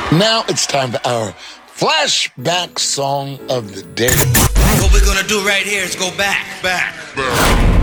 Now it's time for our flashback song of the day. What we're gonna do right here is go back.